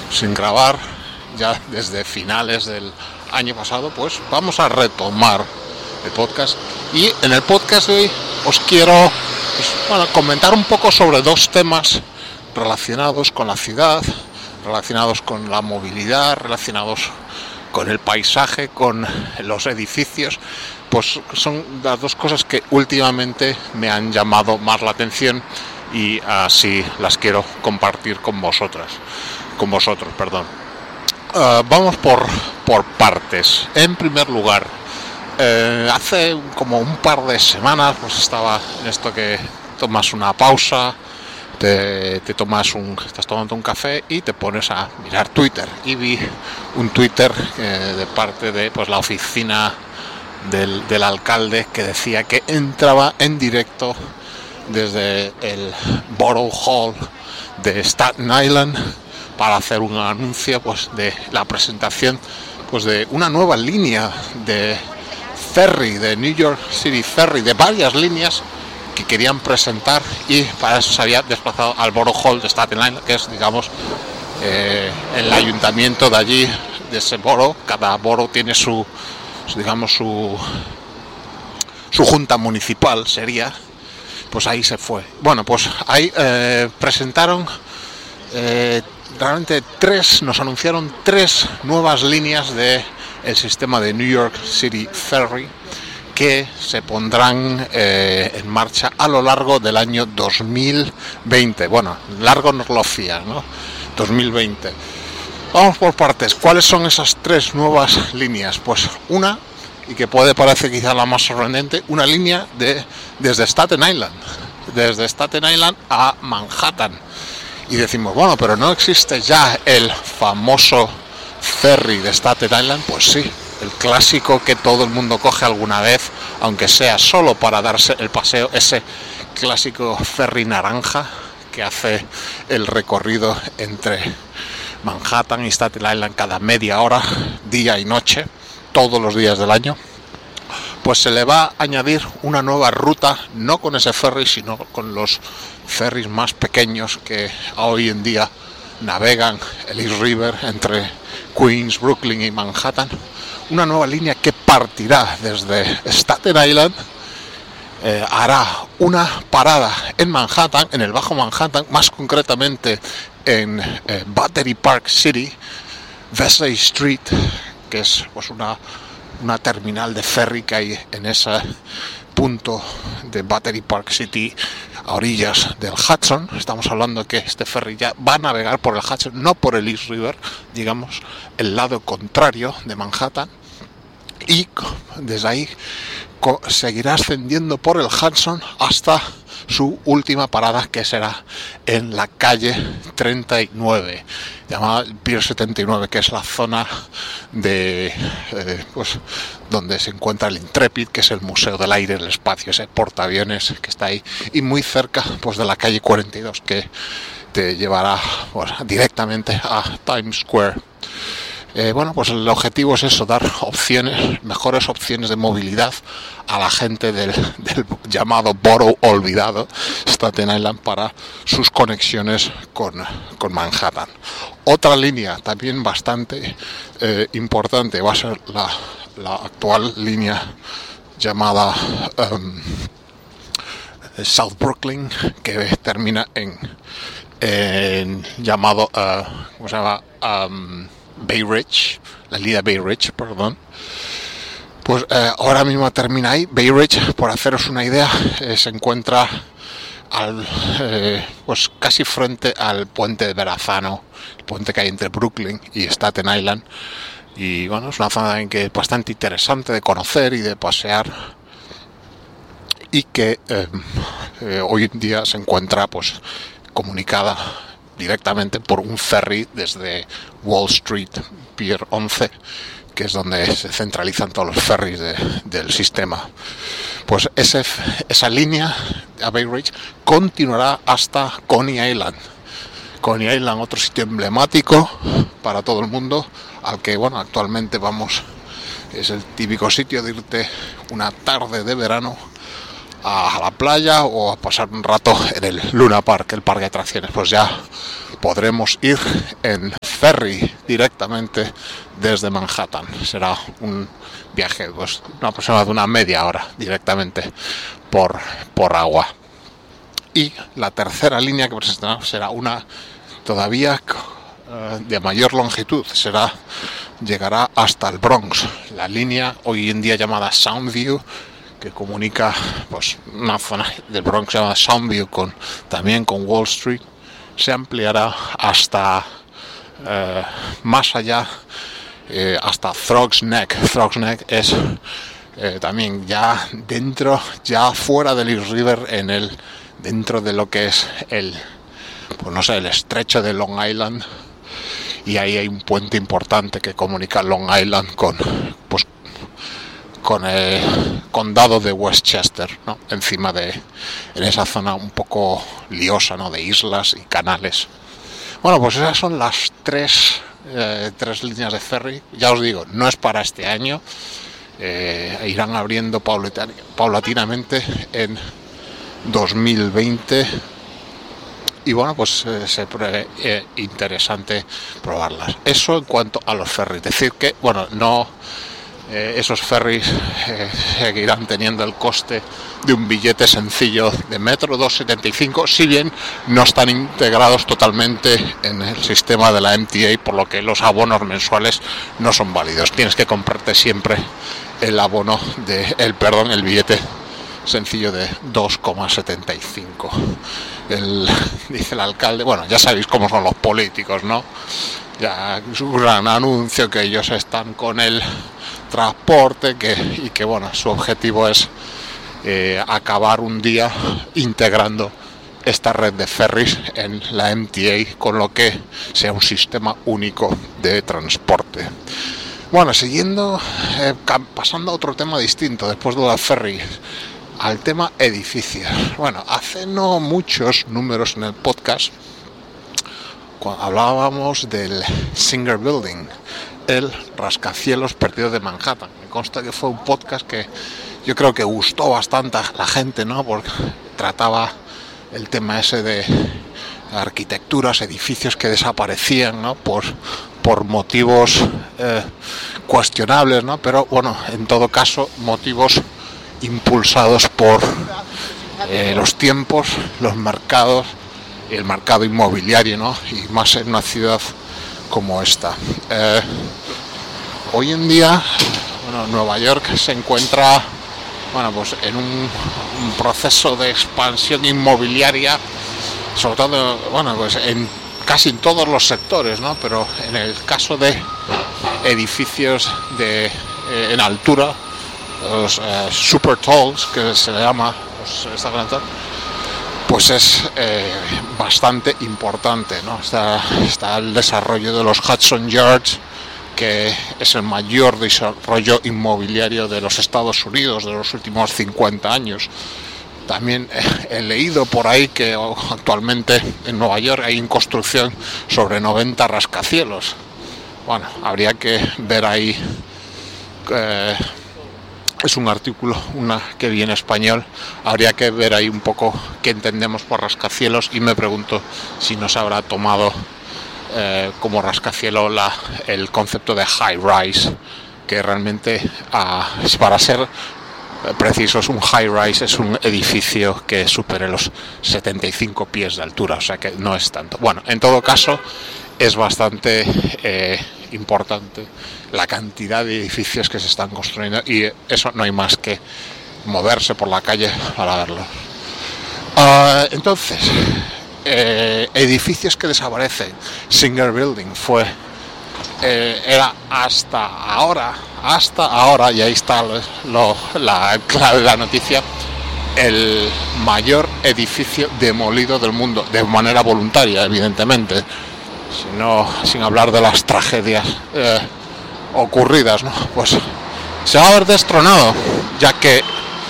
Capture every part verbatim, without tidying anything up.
sin grabar ya desde finales del año pasado, pues vamos a retomar el podcast. Y en el podcast de hoy os quiero pues, bueno, comentar un poco sobre dos temas relacionados con la ciudad, relacionados con la movilidad, relacionados con el paisaje, con los edificios. Pues son las dos cosas que últimamente me han llamado más la atención y así las quiero compartir con vosotras, con vosotros, perdón. Uh, vamos por, por partes. En primer lugar, eh, hace como un par de semanas pues estaba en esto que tomas una pausa, te, te tomas un, estás tomando un café y te pones a mirar Twitter, y vi un Twitter eh, de parte de pues la oficina del, del alcalde, que decía que entraba en directo desde el Borough Hall de Staten Island para hacer un anuncio pues de la presentación pues de una nueva línea de ferry, de New York City Ferry, de varias líneas que querían presentar, y para eso se había desplazado al Borough Hall de Staten Island, que es, digamos, eh, el ayuntamiento de allí, de ese borough. Cada borough tiene su, digamos, su, su junta municipal, sería, pues ahí se fue. Bueno, pues ahí eh, presentaron eh, realmente tres, nos anunciaron tres nuevas líneas de el sistema de New York City Ferry, que se pondrán eh, en marcha a lo largo del año dos mil veinte. Bueno, largo nos lo fía, ¿no? dos mil veinte. Vamos por partes. ¿Cuáles son esas tres nuevas líneas? Pues una, y que puede parecer quizá la más sorprendente, una línea de desde Staten Island, desde Staten Island a Manhattan. Y decimos, bueno, pero ¿no existe ya el famoso ferry de Staten Island? Pues sí, el clásico que todo el mundo coge alguna vez, aunque sea solo para darse el paseo, ese clásico ferry naranja que hace el recorrido entre Manhattan y Staten Island cada media hora, día y noche, todos los días del año. Pues se le va a añadir una nueva ruta, no con ese ferry, sino con los ferries más pequeños que hoy en día navegan el East River entre Queens, Brooklyn y Manhattan. Una nueva línea que partirá desde Staten Island, eh, hará una parada en Manhattan, en el Bajo Manhattan, más concretamente en eh, Battery Park City, Vesey Street, que es pues una, una terminal de ferry que hay en ese punto de Battery Park City, a orillas del Hudson. Estamos hablando que este ferry ya va a navegar por el Hudson, no por el East River, digamos, el lado contrario de Manhattan, y desde ahí seguirá ascendiendo por el Hudson hasta su última parada, que será en la calle treinta y nueve, llamada Pier setenta y nueve, que es la zona de eh, pues donde se encuentra el Intrepid, que es el Museo del Aire y el Espacio, ese portaaviones que está ahí, y muy cerca pues de la calle cuarenta y dos, que te llevará pues, directamente a Times Square. Eh, bueno, pues el objetivo es eso, dar opciones, mejores opciones de movilidad a la gente del, del llamado borough olvidado, Staten Island, para sus conexiones con, con Manhattan. Otra línea también bastante eh, importante va a ser la, la actual línea llamada um, South Brooklyn, que termina en, en llamado, uh, ¿cómo se llama? Um, Bay Ridge, la línea Bay Ridge, perdón. Pues eh, ahora mismo termina ahí. Bay Ridge, por haceros una idea, eh, se encuentra al, eh, pues casi frente al puente de Verrazano, el puente que hay entre Brooklyn y Staten Island. Y bueno, es una zona en que es bastante interesante de conocer y de pasear, y que eh, eh, hoy en día se encuentra pues comunicada directamente por un ferry desde Wall Street, Pier once, que es donde se centralizan todos los ferries de, del sistema. Pues ese, esa línea a Bay Ridge continuará hasta Coney Island. Coney Island, otro sitio emblemático para todo el mundo, al que bueno, actualmente vamos, es el típico sitio de irte una tarde de verano a la playa o a pasar un rato en el Luna Park, el parque de atracciones. Pues ya podremos ir en ferry directamente desde Manhattan. Será un viaje, pues, una aproximada de una media hora directamente por, por agua. Y la tercera línea que presentará será una todavía uh, de mayor longitud, será llegará hasta el Bronx, la línea hoy en día llamada Soundview, que comunica pues una zona del Bronx llamada Soundview con también con Wall Street, se ampliará hasta uh, más allá, eh, hasta Throgs Neck. Throgs Neck es eh, también ya dentro, ya fuera del East River, en el dentro de lo que es el, pues no sé, el estrecho de Long Island, y ahí hay un puente importante que comunica Long Island con, pues, con el condado de Westchester, ¿no? Encima de, en esa zona un poco liosa, ¿no? De islas y canales. Bueno, pues esas son las tres, eh, tres líneas de ferry. Ya os digo, no es para este año, eh, irán abriendo paulatinamente en dos mil veinte, y bueno, pues eh, se pre, eh, interesante probarlas. Eso en cuanto a los ferries, decir que bueno, no eh, esos ferries eh, seguirán teniendo el coste de un billete sencillo de metro, dos setenta y cinco, si bien no están integrados totalmente en el sistema de la M T A, por lo que los abonos mensuales no son válidos. Tienes que comprarte siempre el abono de el perdón, el billete sencillo de dos setenta y cinco. El, dice el alcalde, bueno, ya sabéis cómo son los políticos, ¿no? Ya su gran anuncio que ellos están con el transporte, que y que bueno, su objetivo es eh, acabar un día integrando esta red de ferries en la M T A, con lo que sea un sistema único de transporte. Bueno, siguiendo, eh, pasando a otro tema distinto después de los ferries, al tema edificios. Bueno, hace no muchos números en el podcast, cuando hablábamos del Singer Building, el rascacielos perdido de Manhattan. Me consta que fue un podcast que yo creo que gustó bastante a la gente, ¿no? Porque trataba el tema ese de arquitecturas, edificios que desaparecían, ¿no? Por, por motivos eh, cuestionables, ¿no? Pero bueno, en todo caso, motivos impulsados por eh, los tiempos, los mercados y el mercado inmobiliario, ¿no? Y más en una ciudad como esta. Eh, hoy en día, bueno, Nueva York se encuentra, bueno, pues en un, un proceso de expansión inmobiliaria, sobre todo, bueno, pues en casi en todos los sectores, ¿no? Pero en el caso de edificios de eh, en altura, los eh, super talls, que se le llama, pues, esta planta, pues es eh, bastante importante, ¿no? Está, está el desarrollo de los Hudson Yards, que es el mayor desarrollo inmobiliario de los Estados Unidos de los últimos cincuenta años. También he leído por ahí que actualmente en Nueva York hay en construcción sobre noventa rascacielos. Bueno, habría que ver ahí, eh, es un artículo una que vi en español, habría que ver ahí un poco qué entendemos por rascacielos, y me pregunto si no se habrá tomado eh, como rascacielos la, el concepto de high rise, que realmente ah, para ser precisos, un high rise es un edificio que supere los setenta y cinco pies de altura, o sea que no es tanto. Bueno, en todo caso es bastante eh, importante la cantidad de edificios que se están construyendo, y eso no hay más que moverse por la calle para verlo. Uh, entonces, eh, edificios que desaparecen. Singer Building fue eh, era hasta ahora hasta ahora y ahí está lo, lo, la clave de la noticia, el mayor edificio demolido del mundo, de manera voluntaria, evidentemente, sino, sin hablar de las tragedias eh, ocurridas, ¿no? Pues se va a ver destronado, ya que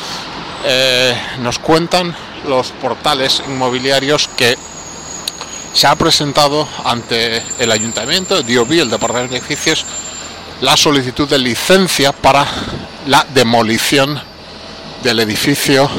eh, nos cuentan los portales inmobiliarios que se ha presentado ante el ayuntamiento, D O B, el Departamento de Edificios, la solicitud de licencia para la demolición del edificio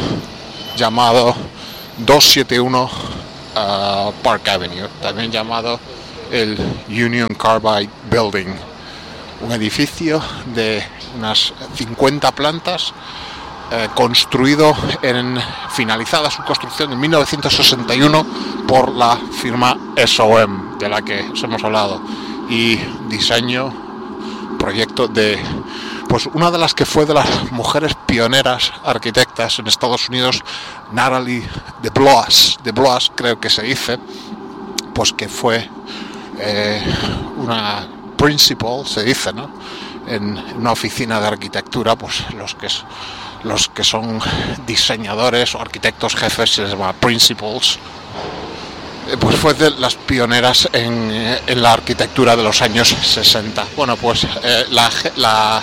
llamado doscientos setenta y uno uh, Park Avenue, también llamado el Union Carbide Building, un edificio de unas cincuenta plantas, eh, construido en finalizada su construcción en mil novecientos sesenta y uno por la firma S O M, de la que os hemos hablado, y diseño, proyecto de pues una de las que fue de las mujeres pioneras arquitectas en Estados Unidos, Natalie de Blois, de Blois creo que se dice, pues que fue eh, una principal, se dice, ¿no?, en una oficina de arquitectura. Pues los que los que son diseñadores o arquitectos jefes se les llama principals. Pues fue de las pioneras en, en la arquitectura de los años sesenta. Bueno, pues eh, la, la,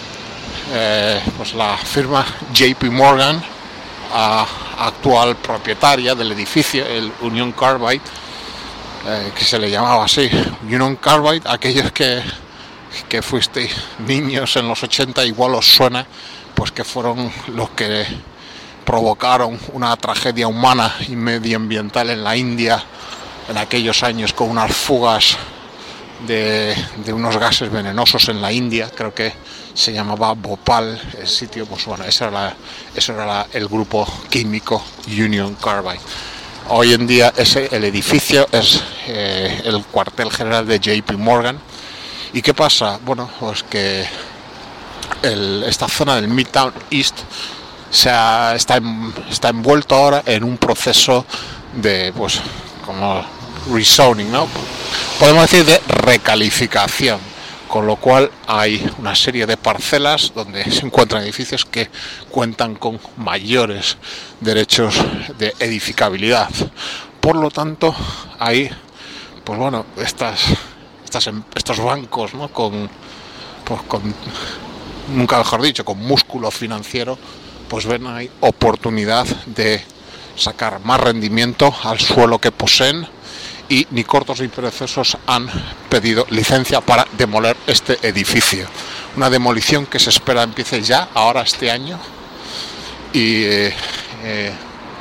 eh, pues la firma J P Morgan, a, actual propietaria del edificio, el Union Carbide, eh, que se le llamaba así, Union Carbide, aquellos que, que fuisteis niños en los ochenta igual os suena, pues que fueron los que provocaron una tragedia humana y medioambiental en la India en aquellos años, con unas fugas de, de unos gases venenosos en la India. Creo que se llamaba Bhopal el sitio. Pues bueno, ese era, la, ese era la, el grupo químico Union Carbide. Hoy en día ese, el edificio es eh, el cuartel general de J P Morgan. ¿Y qué pasa? Bueno, pues que el, esta zona del Midtown East se ha, está, en, está envuelto ahora en un proceso de, pues, como rezoning, ¿no? Podemos decir de recalificación, con lo cual hay una serie de parcelas donde se encuentran edificios que cuentan con mayores derechos de edificabilidad. Por lo tanto, hay, pues bueno, estas, estas estos bancos, ¿no?, con, pues con, nunca mejor dicho, con músculo financiero, pues ven ahí oportunidad de sacar más rendimiento al suelo que poseen, y ni cortos ni perezosos han pedido licencia para demoler este edificio. Una demolición que se espera empiece ya, ahora este año, y eh, eh,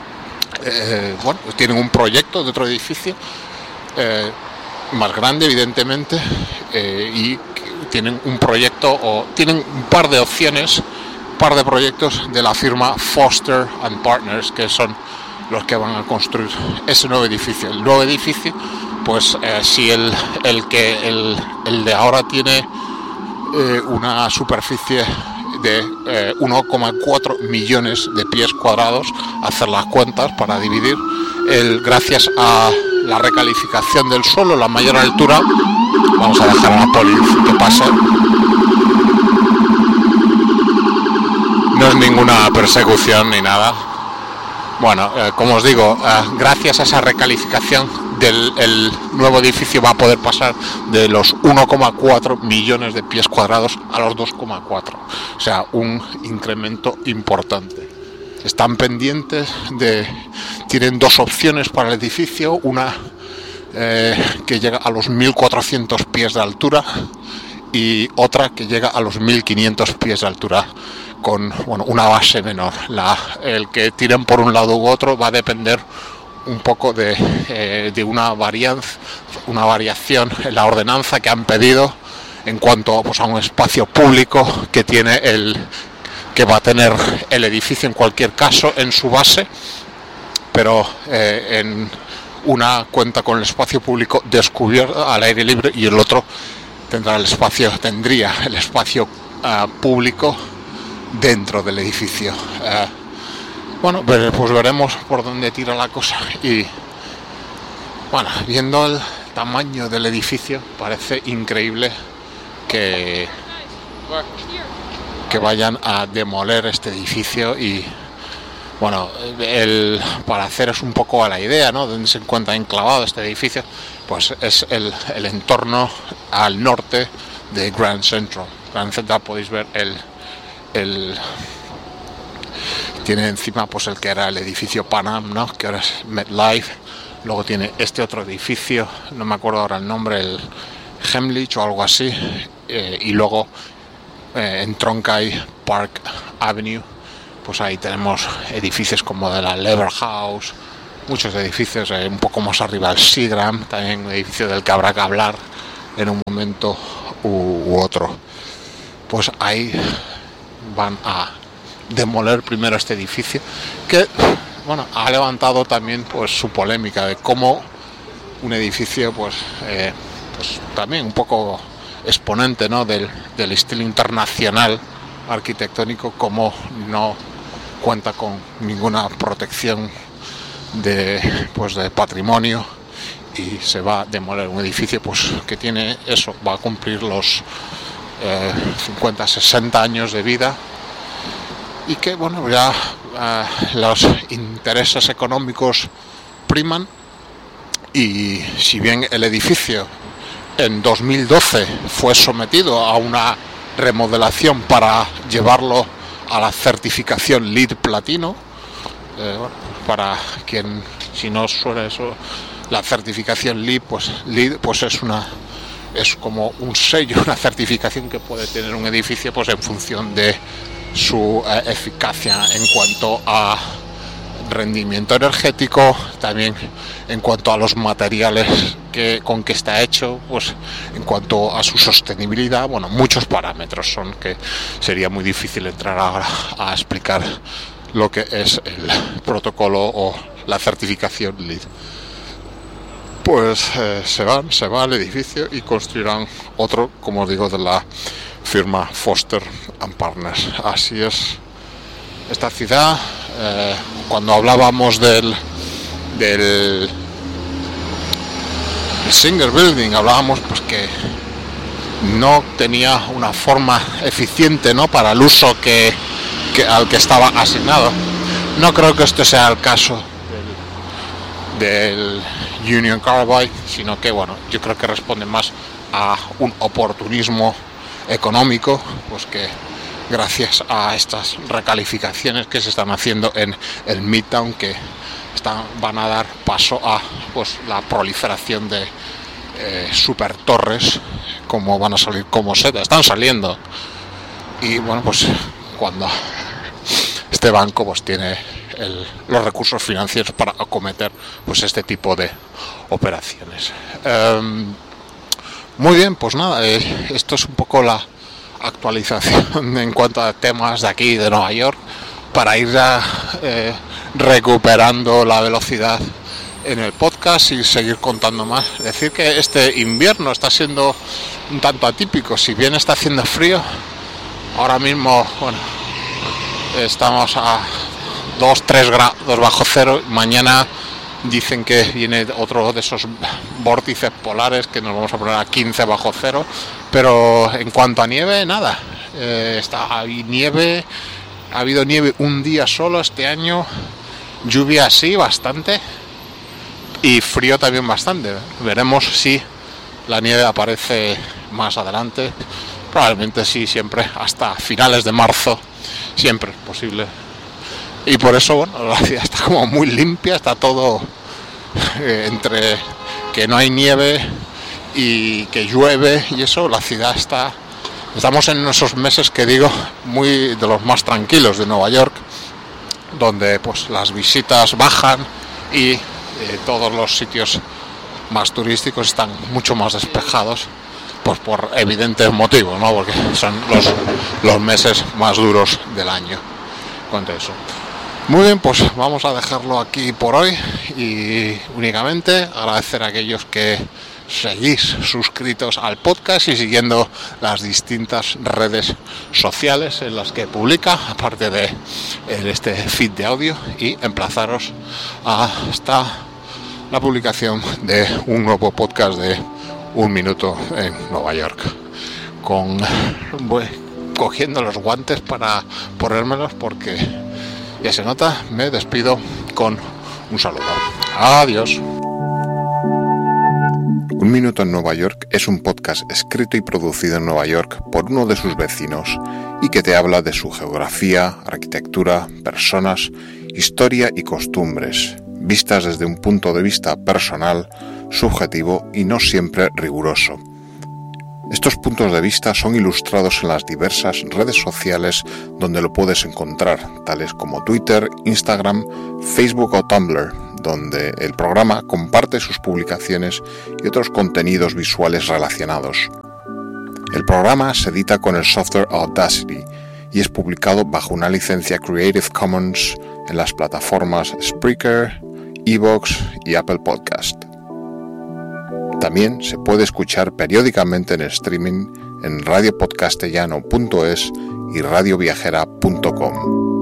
eh, bueno, pues tienen un proyecto de otro edificio eh, más grande, evidentemente, eh, y tienen un proyecto, o tienen un par de opciones, par de proyectos de la firma Foster and Partners, que son los que van a construir ese nuevo edificio. El nuevo edificio, pues eh, si el, el que el, el de ahora tiene eh, una superficie de eh, uno coma cuatro millones de pies cuadrados, hacer las cuentas para dividir, el, gracias a la recalificación del suelo, la mayor altura. Vamos a dejar a la poli que pase. No es ninguna persecución ni nada. Bueno, eh, como os digo, eh, gracias a esa recalificación del el nuevo edificio va a poder pasar de los uno coma cuatro millones de pies cuadrados a los dos coma cuatro. O sea, un incremento importante. Están pendientes de... Tienen dos opciones para el edificio. Una eh, que llega a los mil cuatrocientos pies de altura, y otra que llega a los mil quinientos pies de altura, con, bueno, una base menor. La, el que tiren por un lado u otro va a depender un poco de, eh, de una varianza, una variación en la ordenanza que han pedido en cuanto, pues, a un espacio público que tiene el que va a tener el edificio en cualquier caso en su base, pero eh, en una cuenta con el espacio público descubierto al aire libre, y el otro tendrá el espacio tendría el espacio uh, público dentro del edificio. Uh, bueno, pues veremos por dónde tira la cosa. Y bueno, viendo el tamaño del edificio, parece increíble que que vayan a demoler este edificio. Y bueno, el, para haceros un poco a la idea, ¿no?, donde se encuentra enclavado este edificio, pues es el, el entorno al norte de Grand Central. Grand Central, podéis ver el, el tiene encima, pues, el que era el edificio Pan Am, ¿no?, que ahora es MetLife. Luego tiene este otro edificio, no me acuerdo ahora el nombre, el Hemlich o algo así, eh, y luego eh, en Tronkai Park Avenue, pues ahí tenemos edificios como de la Lever House, muchos edificios, eh, un poco más arriba el Seagram, también un edificio del que habrá que hablar en un momento u, u otro. Pues ahí van a demoler primero este edificio, que bueno, ha levantado también pues su polémica de cómo un edificio pues, eh, pues también un poco exponente, ¿no?, del, del estilo internacional arquitectónico, como no cuenta con ninguna protección de pues de patrimonio y se va a demoler un edificio pues que tiene eso, va a cumplir los eh, cincuenta sesenta años de vida, y que bueno, ya eh, los intereses económicos priman. Y si bien el edificio en dos mil doce fue sometido a una remodelación para llevarlo a la certificación LEED platino, eh, bueno, para quien si no suena eso, la certificación LEED pues LEED pues es una es como un sello, una certificación que puede tener un edificio pues en función de su eh, eficacia en cuanto a rendimiento energético, también en cuanto a los materiales que, con que está hecho, pues en cuanto a su sostenibilidad, bueno, muchos parámetros son que sería muy difícil entrar ahora a explicar lo que es el protocolo o la certificación LEED. Pues eh, se van, se va al edificio y construirán otro, como os digo, de la firma Foster and Partners. Así es esta ciudad. Eh, cuando hablábamos del del, del Singer Building, hablábamos pues que no tenía una forma eficiente, ¿no?, para el uso que, que al que estaba asignado. No creo que este sea el caso del, del Union Carbide, sino que bueno, yo creo que responde más a un oportunismo económico, pues que gracias a estas recalificaciones que se están haciendo en el Midtown, que están, van a dar paso a pues la proliferación de eh, super torres, como van a salir, como se están saliendo. Y bueno, pues cuando este banco pues tiene el, los recursos financieros para acometer pues este tipo de operaciones. Um, muy bien, pues nada, eh, esto es un poco la actualización en cuanto a temas de aquí de Nueva York, para ir ya eh, recuperando la velocidad en el podcast y seguir contando más. Decir que este invierno está siendo un tanto atípico, si bien está haciendo frío. Ahora mismo, bueno, estamos a dos, tres grados bajo cero. Mañana dicen que viene otro de esos vórtices polares que nos vamos a poner a quince bajo cero. Pero en cuanto a nieve, nada. Eh, está, hay nieve, ha habido nieve un día solo este año, lluvia sí, bastante, y frío también bastante. Veremos si la nieve aparece más adelante. Probablemente sí, siempre hasta finales de marzo, siempre es posible. Y por eso, bueno, la ciudad está como muy limpia, está todo eh, entre que no hay nieve y que llueve y eso, la ciudad está, estamos en esos meses que digo, muy de los más tranquilos de Nueva York, donde pues las visitas bajan y eh, todos los sitios más turísticos están mucho más despejados, pues por evidentes motivos, ¿no?, porque son los, los meses más duros del año. Cuanto a eso. Muy bien, pues vamos a dejarlo aquí por hoy y únicamente agradecer a aquellos que seguís suscritos al podcast y siguiendo las distintas redes sociales en las que publica, aparte de este feed de audio, y emplazaros hasta la publicación de un nuevo podcast de un minuto en Nueva York, con bueno, cogiendo los guantes para ponérmelos porque ya se nota. Me despido con un saludo. Adiós. Un Minuto en Nueva York es un podcast escrito y producido en Nueva York por uno de sus vecinos y que te habla de su geografía, arquitectura, personas, historia y costumbres, vistas desde un punto de vista personal, subjetivo y no siempre riguroso. Estos puntos de vista son ilustrados en las diversas redes sociales donde lo puedes encontrar, tales como Twitter, Instagram, Facebook o Tumblr, donde el programa comparte sus publicaciones y otros contenidos visuales relacionados. El programa se edita con el software Audacity y es publicado bajo una licencia Creative Commons en las plataformas Spreaker, iVoox y Apple Podcast. También se puede escuchar periódicamente en streaming en radio podcastellano punto es y radio viajera punto com.